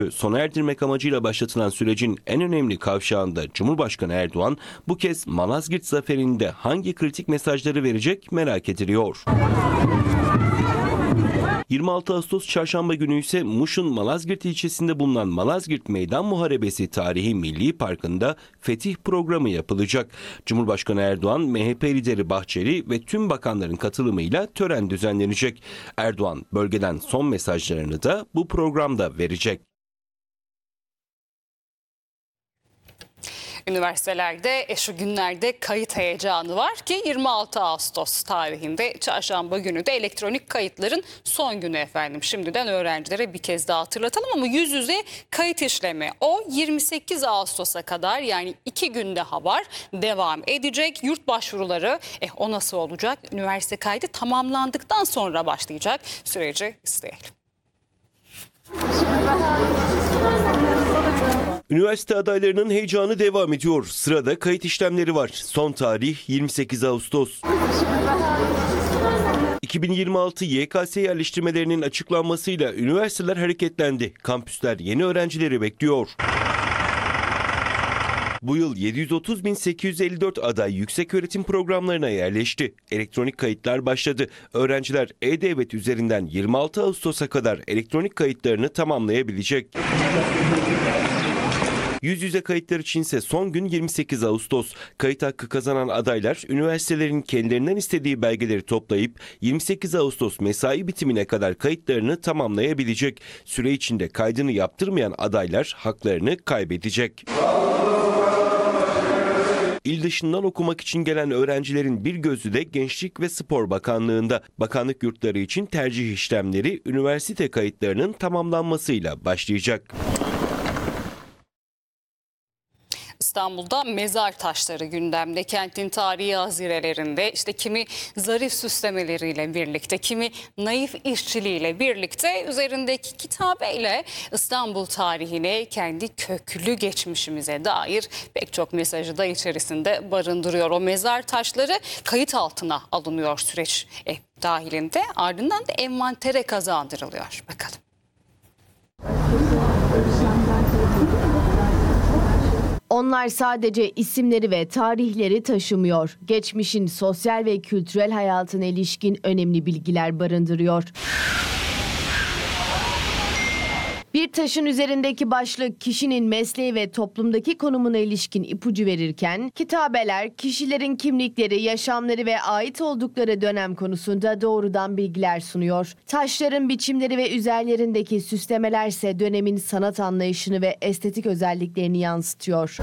Sona erdirmek amacıyla başlatılan sürecin en önemli kavşağında Cumhurbaşkanı Erdoğan bu kez Malazgirt zaferinde hangi kritik mesajları verecek merak ediliyor. 26 Ağustos Çarşamba günü ise Muş'un Malazgirt ilçesinde bulunan Malazgirt Meydan Muharebesi Tarihi Milli Parkı'nda fetih programı yapılacak. Cumhurbaşkanı Erdoğan, MHP lideri Bahçeli ve tüm bakanların katılımıyla tören düzenlenecek. Erdoğan bölgeden son mesajlarını da bu programda verecek. Üniversitelerde şu günlerde kayıt heyecanı var ki 26 Ağustos tarihinde Çarşamba günü de elektronik kayıtların son günü efendim. Şimdiden öğrencilere bir kez daha hatırlatalım ama yüz yüze kayıt işlemi o 28 Ağustos'a kadar yani 2 gün daha var, devam edecek. Yurt başvuruları o nasıl olacak? Üniversite kaydı tamamlandıktan sonra başlayacak süreci isteyelim. Üniversite adaylarının heyecanı devam ediyor. Sırada kayıt işlemleri var. Son tarih 28 Ağustos. 2026 YKS yerleştirmelerinin açıklanmasıyla üniversiteler hareketlendi. Kampüsler yeni öğrencileri bekliyor. Bu yıl 730.854 aday yükseköğretim programlarına yerleşti. Elektronik kayıtlar başladı. Öğrenciler E-Devlet üzerinden 26 Ağustos'a kadar elektronik kayıtlarını tamamlayabilecek. Yüz yüze kayıtlar içinse son gün 28 Ağustos. Kayıt hakkı kazanan adaylar üniversitelerin kendilerinden istediği belgeleri toplayıp 28 Ağustos mesai bitimine kadar kayıtlarını tamamlayabilecek. Süre içinde kaydını yaptırmayan adaylar haklarını kaybedecek. İl dışından okumak için gelen öğrencilerin bir gözü de Gençlik ve Spor Bakanlığı'nda. Bakanlık yurtları için tercih işlemleri üniversite kayıtlarının tamamlanmasıyla başlayacak. İstanbul'da mezar taşları gündemde. Kentin tarihi hazinelerinde kimi zarif süslemeleriyle birlikte, kimi naif işçiliğiyle birlikte üzerindeki kitabeyle İstanbul tarihine, kendi köklü geçmişimize dair pek çok mesajı da içerisinde barındırıyor. O mezar taşları kayıt altına alınıyor süreç dahilinde, ardından da envantere kazandırılıyor. Bakalım. Onlar sadece isimleri ve tarihleri taşımıyor. Geçmişin sosyal ve kültürel hayatına ilişkin önemli bilgiler barındırıyor. Bir taşın üzerindeki başlık kişinin mesleği ve toplumdaki konumuna ilişkin ipucu verirken, kitabeler kişilerin kimlikleri, yaşamları ve ait oldukları dönem konusunda doğrudan bilgiler sunuyor. Taşların biçimleri ve üzerlerindeki süslemelerse dönemin sanat anlayışını ve estetik özelliklerini yansıtıyor.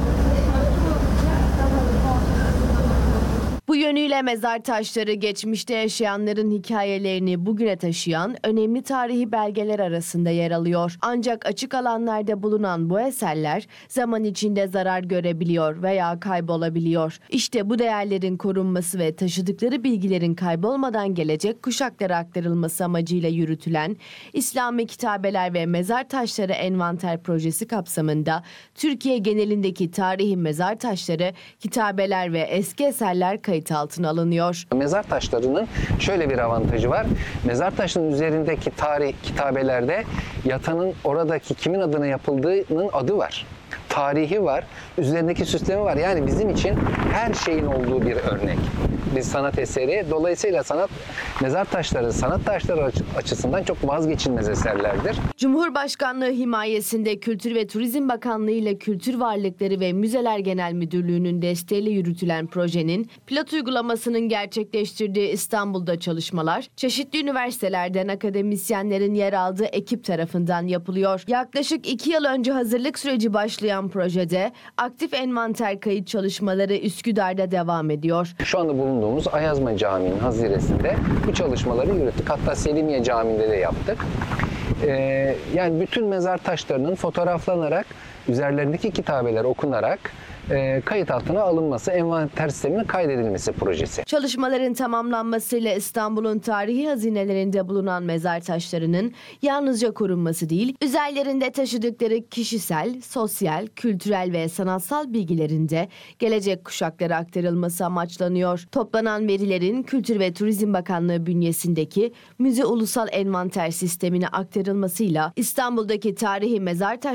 Bu yönüyle mezar taşları geçmişte yaşayanların hikayelerini bugüne taşıyan önemli tarihi belgeler arasında yer alıyor. Ancak açık alanlarda bulunan bu eserler zaman içinde zarar görebiliyor veya kaybolabiliyor. İşte bu değerlerin korunması ve taşıdıkları bilgilerin kaybolmadan gelecek kuşaklara aktarılması amacıyla yürütülen İslami Kitabeler ve Mezar Taşları Envanter Projesi kapsamında Türkiye genelindeki tarihi mezar taşları, kitabeler ve eski eserler kayıt altına alınıyor. Mezar taşlarının şöyle bir avantajı var. Mezar taşının üzerindeki tarih kitabelerde yatanın oradaki kimin adına yapıldığının adı var. Tarihi var, üzerindeki süsleme var. Yani bizim için her şeyin olduğu bir örnek. Bir sanat eseri. Dolayısıyla mezar taşları sanat taşları açısından çok vazgeçilmez eserlerdir. Cumhurbaşkanlığı himayesinde Kültür ve Turizm Bakanlığı ile Kültür Varlıkları ve Müzeler Genel Müdürlüğü'nün desteğiyle yürütülen projenin pilot uygulamasının gerçekleştirdiği İstanbul'da çalışmalar, çeşitli üniversitelerden akademisyenlerin yer aldığı ekip tarafından yapılıyor. Yaklaşık 2 yıl önce hazırlık süreci başlayan projede aktif envanter kayıt çalışmaları Üsküdar'da devam ediyor. Şu anda bulunduğumuz Ayazma Camii'nin haziresinde bu çalışmaları yürüttük. Hatta Selimiye Camii'nde de yaptık. Yani bütün mezar taşlarının fotoğraflanarak, üzerlerindeki kitabeler okunarak kayıt altına alınması, envanter sistemine kaydedilmesi projesi. Çalışmaların tamamlanmasıyla İstanbul'un tarihi hazinelerinde bulunan mezar taşlarının yalnızca korunması değil, üzerlerinde taşıdıkları kişisel, sosyal, kültürel ve sanatsal bilgilerinde gelecek kuşaklara aktarılması amaçlanıyor. Toplanan verilerin Kültür ve Turizm Bakanlığı bünyesindeki Müze Ulusal Envanter Sistemi'ne aktarılmasıyla İstanbul'daki tarihi mezar taşları